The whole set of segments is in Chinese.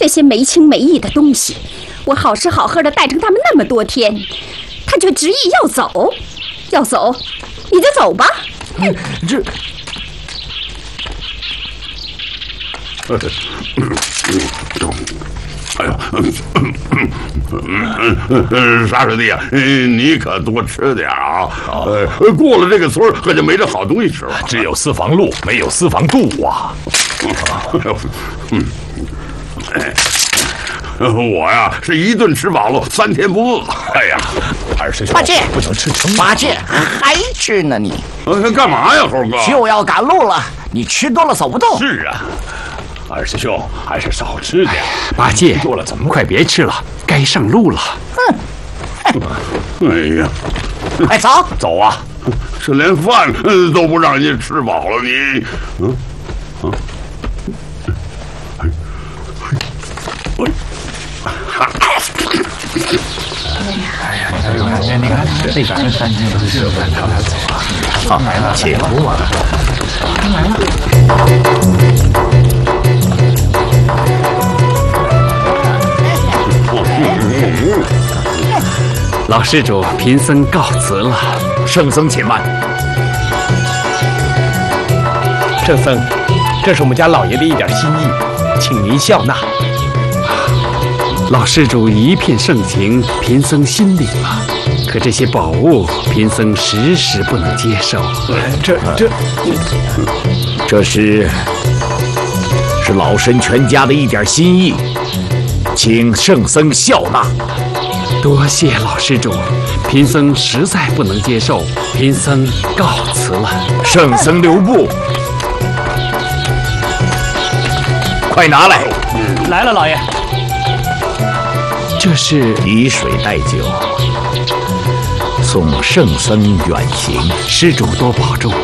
这些没情没义的东西，我好吃好喝的带着他们那么多天，他就执意要走。要走，你就走吧。 这。 哎呀，沙师弟啊，你可多吃点啊！过了这个村可就没这好东西吃了。 只有私房路，没有私房肚啊！ 我呀是一顿吃饱了，3天不饿。 哎呀，二师兄， 八戒不能吃撑。 八戒还吃呢你？ 干嘛呀，猴哥？ 就要赶路了，你吃多了走不动。 是啊。二师兄，还是少吃点。 八戒， 多了怎么快别吃了，该上路了。 哎呀， 快走走啊！ 这连饭都不让人家吃饱了，你， 哎呀，你看这个人三斤都是饭，他走啊！好，来了，起步啊！来了。老施主，贫僧告辞了。 圣僧且慢。 圣僧，这是我们家老爷的一点心意，请您笑纳。 老施主一片盛情，贫僧心领了。可这些宝物，贫僧时时不能接受。 这是老身全家的一点心意，请圣僧笑纳。 多谢老施主，贫僧实在不能接受，贫僧告辞了。 圣僧留步，快拿来！ 来了，老爷。 这是以水代酒，送圣僧远行。 施主多保重。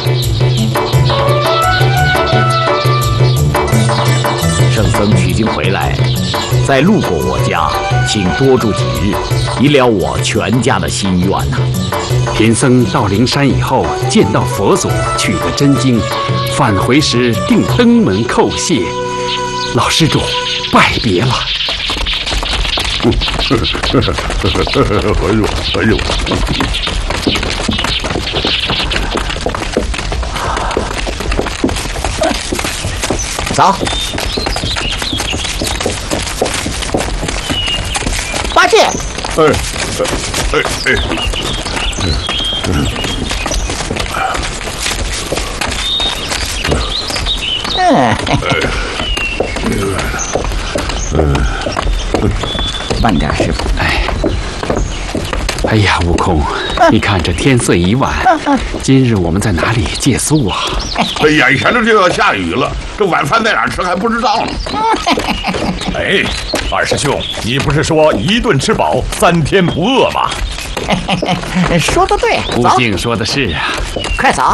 圣僧取经回来，再路过我家，请多住几日，以了我全家的心愿呐。 贫僧到灵山以后，见到佛祖，取得真经，返回时定登门叩谢。老施主，拜别了。 哎呦！ 走。八戒。慢点，师傅。 哎呀，悟空，你看这天色已晚，今日我们在哪里借宿啊？ 哎呀，眼着就要下雨了，这晚饭在哪儿吃还不知道呢。 哎，二师兄，你不是说一顿吃饱3天不饿吗？ 说得对， 悟净说的是啊。 快走！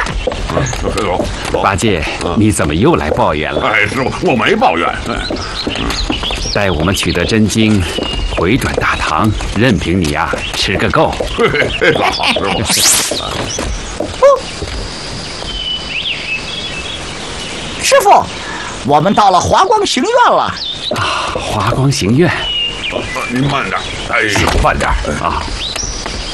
八戒，你怎么又来抱怨了？ 哎，师傅，我没抱怨。 待我们取得真经，回转大唐，任凭你呀吃个够。 好，师傅。 师傅，我们到了华光行院了。 啊，华光行院。 您慢点。哎， 师傅慢点啊。